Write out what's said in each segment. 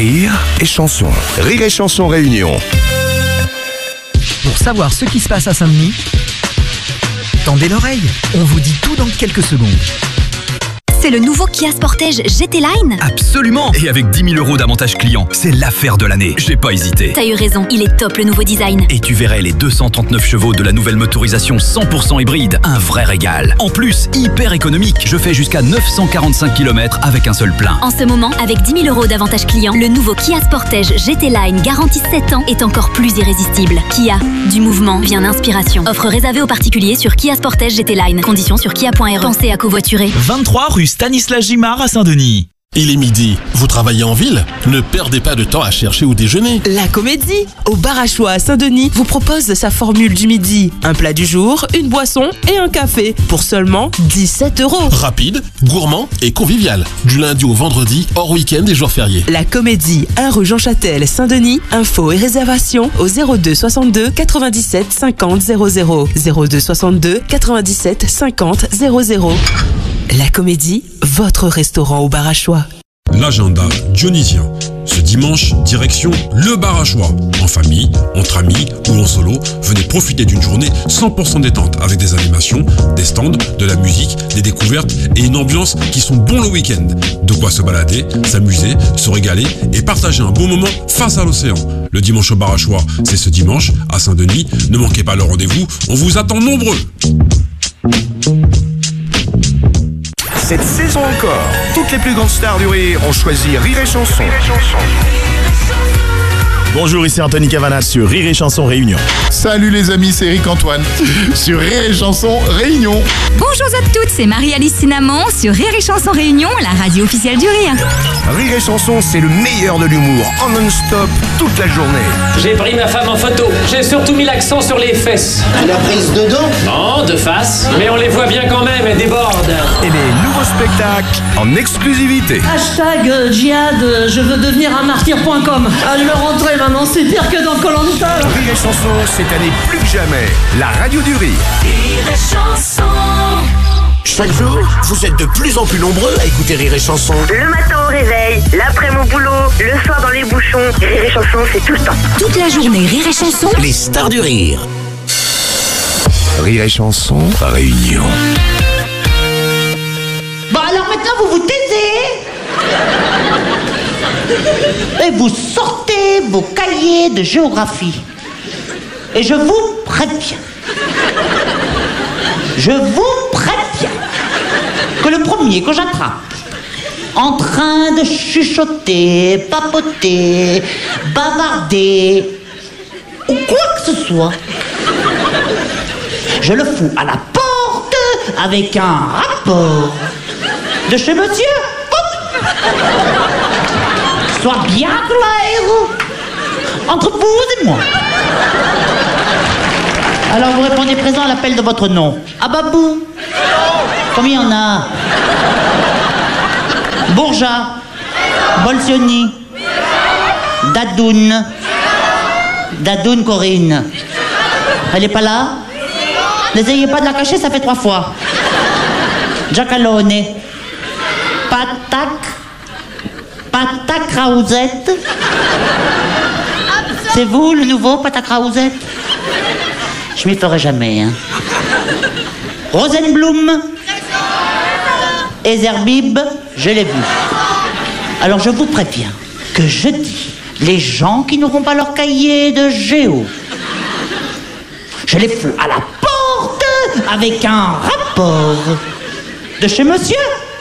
Rire et chanson. Rire et chanson réunion. Pour savoir ce qui se passe à Saint-Denis, tendez l'oreille, on vous dit tout dans quelques secondes. C'est le nouveau Kia Sportage GT Line. Absolument. Et avec 10 000 € d'avantage client, c'est l'affaire de l'année. J'ai pas hésité. T'as eu raison, il est top le nouveau design. Et tu verrais les 239 chevaux de la nouvelle motorisation 100% hybride. Un vrai régal. En plus, hyper économique. Je fais jusqu'à 945 km avec un seul plein. En ce moment, avec 10 000 € d'avantage client, le nouveau Kia Sportage GT Line garantie 7 ans est encore plus irrésistible. Kia, du mouvement vient l'inspiration. Offre réservée aux particuliers sur Kia Sportage GT Line. Conditions sur kia.re. Pensez à covoiturer. 23 rue Stanislas Gimard à Saint-Denis. Il est midi, vous travaillez en ville? Ne perdez pas de temps à chercher où déjeuner. La Comédie, au bar à choix à Saint-Denis, vous propose sa formule du midi. Un plat du jour, une boisson et un café pour seulement 17 €. Rapide, gourmand et convivial. Du lundi au vendredi, hors week-end et jours fériés. La Comédie, 1 rue Jean Châtel, Saint-Denis. Infos et réservations au 02 62 97 50 00. 02 62 97 50 00. La Comédie, votre restaurant au bar à choix. L'agenda dionysien. Ce dimanche, direction le bar à choix. En famille, entre amis ou en solo, venez profiter d'une journée 100% détente avec des animations, des stands, de la musique, des découvertes et une ambiance qui sont bons le week-end. De quoi se balader, s'amuser, se régaler et partager un bon moment face à l'océan. Le dimanche au bar à choix, c'est ce dimanche à Saint-Denis. Ne manquez pas le rendez-vous, on vous attend nombreux. Cette saison encore, toutes les plus grandes stars du rire ont choisi Rire et chanson. Bonjour, ici Anthony Cavana sur Rire et Chanson Réunion. Salut les amis, c'est Eric Antoine sur Rire et Chanson Réunion. Bonjour à toutes, c'est Marie-Alice Cinnamon sur Rire et Chanson Réunion, la radio officielle du rire. Rire et chanson, c'est le meilleur de l'humour, en non-stop, toute la journée. J'ai pris ma femme en photo. J'ai surtout mis l'accent sur les fesses. Tu l'as prise de dos? Non, de face. Mais on les voit bien quand même, elles débordent. Et les nouveaux spectacles en exclusivité. Hashtag djihad, je veux devenir un martyr.com. À le rentrer maintenant, c'est pire que dans Koh-Lanta. Rire et chanson, cette année plus que jamais, la radio du rire. Rire et Chanson. Chaque jour, vous êtes de plus en plus nombreux à écouter Rire et Chanson. Le matin au réveil, l'après mon boulot, le soir dans les bouchons. Rire et Chanson, c'est tout le temps. Toute la journée, Rire et Chanson. Les stars du rire. Rire et chanson, réunion. Bon alors maintenant vous vous taisez et vous sortez vos cahiers de géographie. Et je vous préviens. Je vous préviens que le premier que j'attrape en train de chuchoter, papoter, bavarder ou quoi que ce soit, je le fous à la porte avec un rapport de chez monsieur. Soit bien clair entre vous et moi. Alors vous répondez présent à l'appel de votre nom. Ababou. Combien il y en a? Bourja. Bolsioni. Dadoun. Dadoun Corinne. Elle est pas là? N'essayez pas de la cacher, ça fait 3 fois. Giacalone. Patac. Patac Raouzette. C'est vous le nouveau Patac Raouzette? Je m'y ferai jamais, hein. Rosenblum. Ezerbib, je l'ai vu. Alors je vous préviens que jeudi, les gens qui n'auront pas leur cahier de géo, je les fous à la porte avec un rapport de chez monsieur.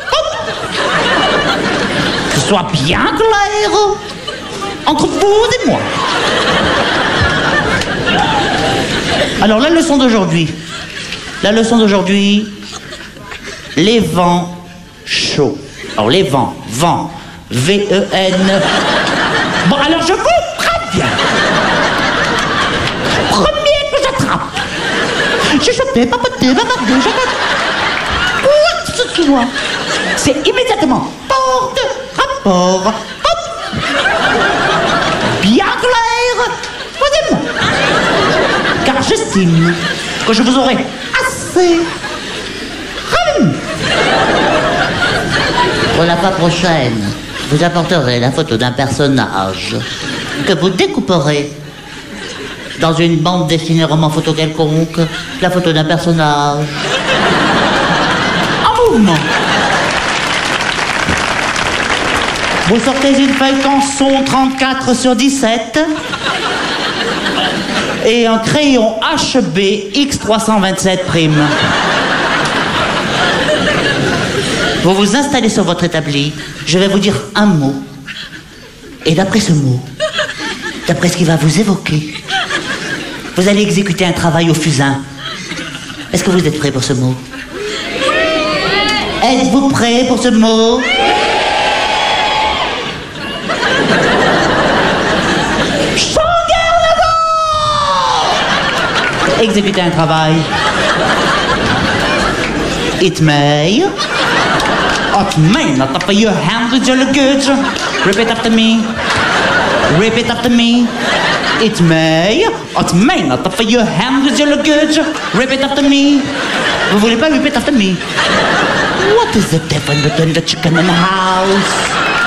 Que ce soit bien clair entre vous et moi. Alors la leçon d'aujourd'hui. La leçon d'aujourd'hui, les vents chauds. Alors les vents, V-E-N. Bon alors je vous préviens. Premier que j'attrape. Chuchoter, papoter, bavarder, quoi que ce soit. C'est immédiatement porte, rapport, hop. Bien clair, posez-moi. Car j'estime que je vous aurai assez ramené. Pour la fois prochaine, Vous apporterez la photo d'un personnage que vous découperez dans une bande dessinée roman photo quelconque, la photo d'un personnage en mouvement. Vous sortez une feuille canson 34 sur 17 et un crayon HB X327'. Vous vous installez sur votre établi, je vais vous dire un mot. Et d'après ce mot, d'après ce qui va vous évoquer, vous allez exécuter un travail au fusain. Est-ce que vous êtes prêts pour ce mot? Êtes-vous prêts pour ce mot? Exécuter un travail. It may not offer your hand with your luggage. Repeat after me. Repeat after me. It may not offer your hand with your luggage. Repeat after me. Vous voulez pas repeat after me? What is the difference between the chicken and the house?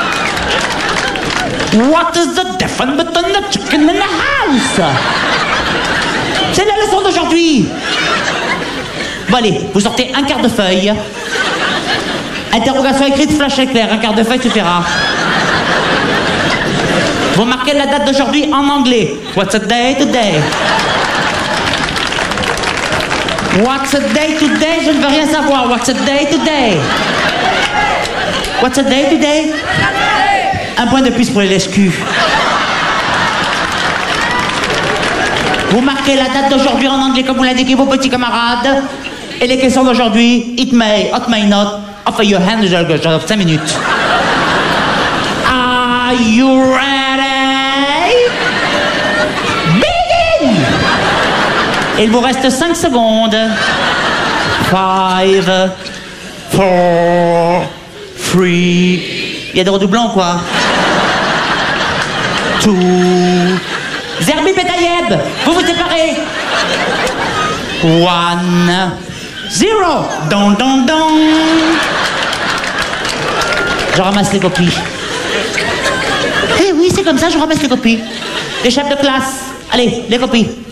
What is the difference between the chicken and the house? C'est la leçon d'aujourd'hui. Bon allez, vous sortez un quart de feuille. Interrogation écrite, flash éclair, un quart de feuille suffira. Vous marquez la date d'aujourd'hui en anglais. What's a day today? What's a day today? Je ne veux rien savoir. What's a day today? What's a day today? Un point de plus pour les lèche-culs. Vous marquez la date d'aujourd'hui en anglais comme vous l'indiquez vos petits camarades. Et les questions d'aujourd'hui, it may not, offer your hand, je 5 minutes. Are you ready? Begin! Il vous reste 5 secondes. 5, 4, 3. Il y a des redoublants quoi? 2. Zerbi Betayeb, vous vous séparez. 1, 0. Don, don, don. Je ramasse les copies. Eh oui, c'est comme ça, je ramasse les copies. Les chefs de classe, allez, les copies.